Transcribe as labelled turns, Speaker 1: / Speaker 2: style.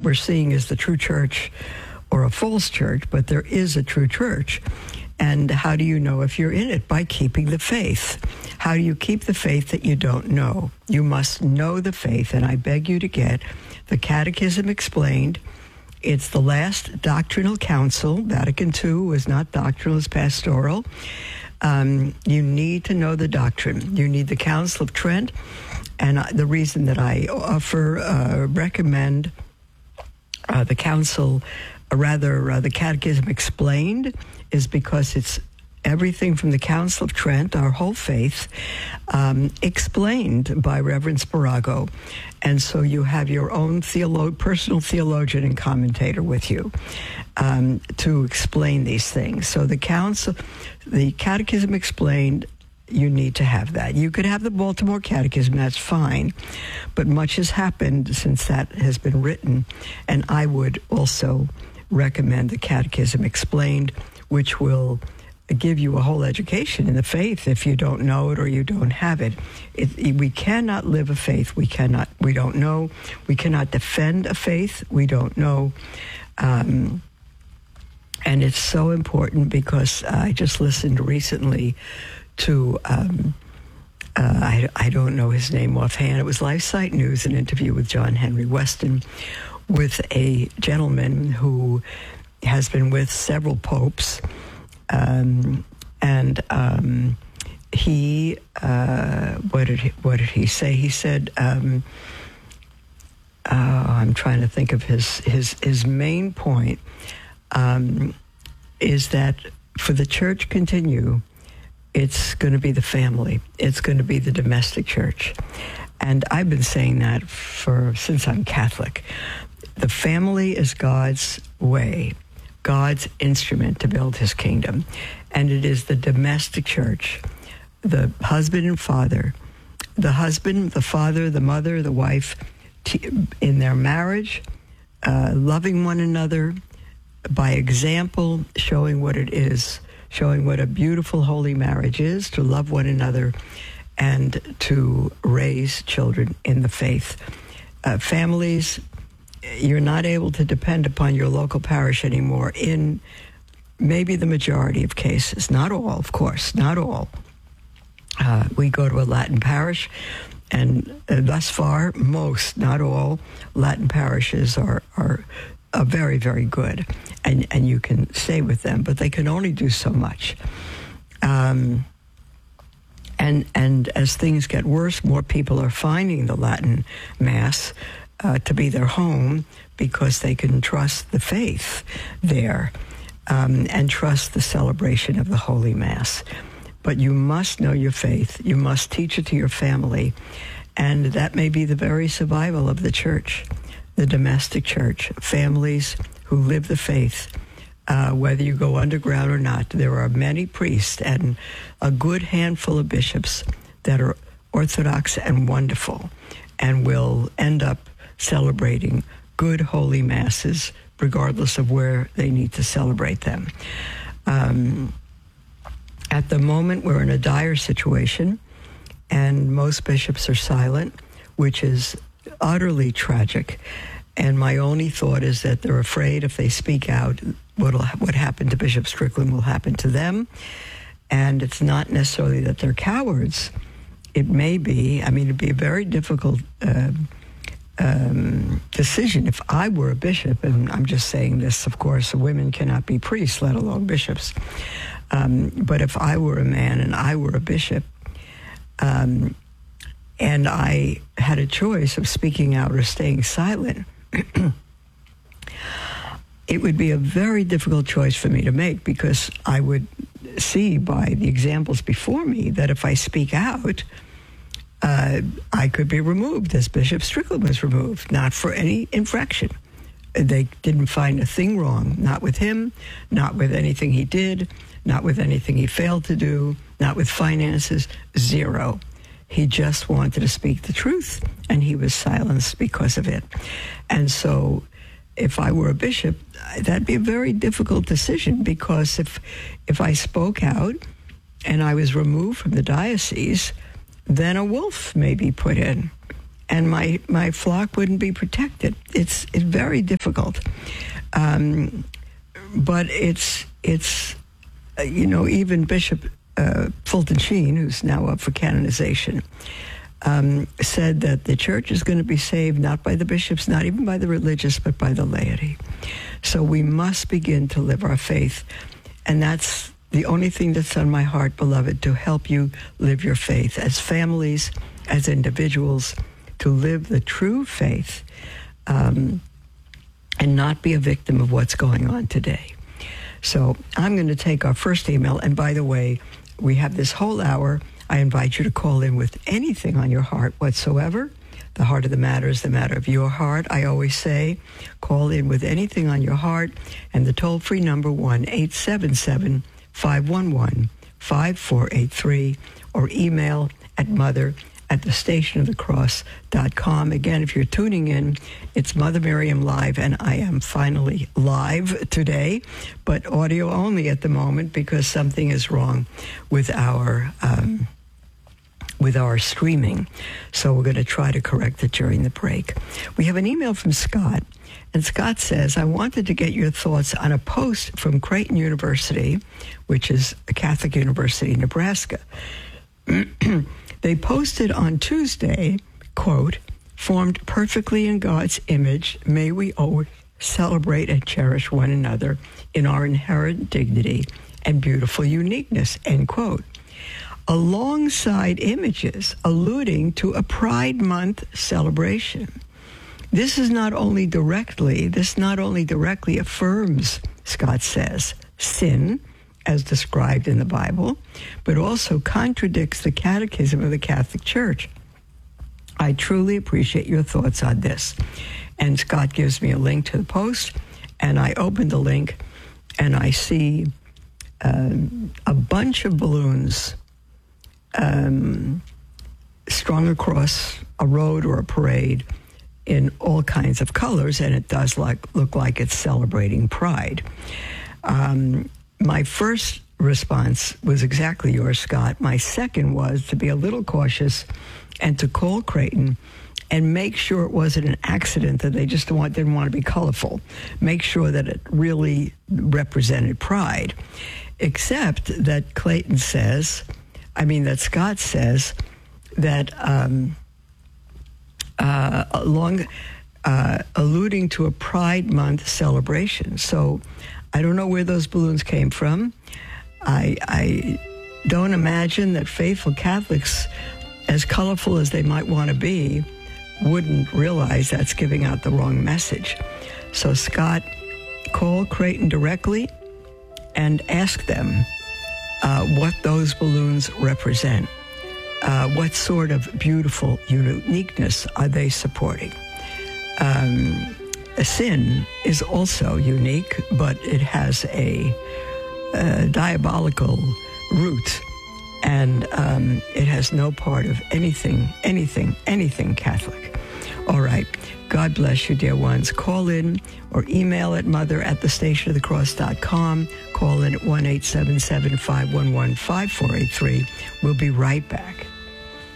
Speaker 1: we're seeing is the true church or a false church, but there is a true church. And how do you know if you're in it? By keeping the faith. How do you keep the faith that you don't know? You must know the faith, and I beg you to get the Catechism Explained. It's the last doctrinal council. Vatican II was not doctrinal, it's pastoral. You need to know the doctrine. You need the Council of Trent, and the reason that I recommend the council, the Catechism Explained, is because it's everything from the Council of Trent, our whole faith, explained by Reverend Sparago. And so you have your own personal theologian and commentator with you to explain these things. So the Catechism Explained, you need to have that. You could have the Baltimore Catechism, that's fine, but much has happened since that has been written, and I would also recommend the Catechism Explained, which will give you a whole education in the faith if you don't know it or you don't have it. We cannot live a faith we don't know. We cannot defend a faith we don't know. And it's so important because I just listened recently to, I don't know his name offhand. It was LifeSite News, an interview with John Henry Weston with a gentleman who has been with several popes. He what did he say? He said, I'm trying to think of his main point, is that for the church continue, it's going to be the family. It's going to be the domestic church. And I've been saying that since I'm Catholic. The family is God's way, God's instrument to build his kingdom. And it is the domestic church, the husband and father, the husband, the father, the mother, the wife, in their marriage, loving one another by example, showing what it is, showing what a beautiful, holy marriage is, to love one another and to raise children in the faith. Families, you're not able to depend upon your local parish anymore in maybe the majority of cases. Not all, of course, not all. We go to a Latin parish, and thus far, most, not all, Latin parishes are very, very good, and you can stay with them, but they can only do so much. And as things get worse, more people are finding the Latin Mass to be their home because they can trust the faith there and trust the celebration of the Holy Mass. But you must know your faith. You must teach it to your family. And that may be the very survival of the church, the domestic church, families who live the faith, whether you go underground or not. There are many priests and a good handful of bishops that are Orthodox and wonderful and will end up celebrating good holy masses regardless of where they need to celebrate them. At the moment, we're in a dire situation, and most bishops are silent, which is utterly tragic. And my only thought is that they're afraid if they speak out, what happened to Bishop Strickland will happen to them. And it's not necessarily that they're cowards. It may be, it'd be a very difficult decision if I were a bishop, and I'm just saying this, of course, women cannot be priests, let alone bishops. But if I were a man and I were a bishop, and I had a choice of speaking out or staying silent, it would be a very difficult choice for me to make, because I would see by the examples before me that if I speak out, I could be removed, as Bishop Strickland was removed, not for any infraction. They didn't find a thing wrong, not with him, not with anything he did, not with anything he failed to do, not with finances, zero. He just wanted to speak the truth, and he was silenced because of it. And so if I were a bishop, that'd be a very difficult decision, because if I spoke out and I was removed from the diocese, then a wolf may be put in. and my flock wouldn't be protected. It's very difficult. But it's even Bishop Fulton Sheen, who's now up for canonization, said that the church is going to be saved not by the bishops, not even by the religious, but by the laity. So we must begin to live our faith. And that's the only thing that's on my heart, beloved, to help you live your faith as families, as individuals, to live the true faith and not be a victim of what's going on today. So I'm going to take our first email. And by the way, we have this whole hour. I invite you to call in with anything on your heart whatsoever. The heart of the matter is the matter of your heart. I always say, call in with anything on your heart. And the toll-free number, 1-877-511-5483, or email at mother@thestationofthecross.com. Again, if you're tuning in, it's Mother Miriam Live, and I am finally live today, but audio only at the moment because something is wrong with our streaming. So we're going to try to correct it during the break. We have an email from Scott, and Scott says, I wanted to get your thoughts on a post from Creighton University, which is a Catholic university in Nebraska. They posted on Tuesday, quote, formed perfectly in God's image, may we always celebrate and cherish one another in our inherent dignity and beautiful uniqueness, end quote. Alongside images alluding to a Pride Month celebration. This not only directly affirms, Scott says, sin, as described in the Bible, but also contradicts the Catechism of the Catholic Church. I truly appreciate your thoughts on this. And Scott gives me a link to the post, and I open the link, and I see a bunch of balloons strung across a road or a parade in all kinds of colors, and it does look like it's celebrating Pride. My first response was exactly yours, Scott. My second was to be a little cautious and to call Creighton and make sure it wasn't an accident, that they just didn't want to be colorful. Make sure that it really represented Pride. Except that Scott says that alluding to a Pride Month celebration. So I don't know where those balloons came from. I don't imagine that faithful Catholics, as colorful as they might want to be, wouldn't realize that's giving out the wrong message. So Scott, call Creighton directly and ask them what those balloons represent. What sort of beautiful uniqueness are they supporting? Sin is also unique, but it has a diabolical root, and it has no part of anything Catholic. All right. God bless you, dear ones. Call in or email at mother@thestationofthecross.com. Call in at 1-877-511-5483. We'll be right back.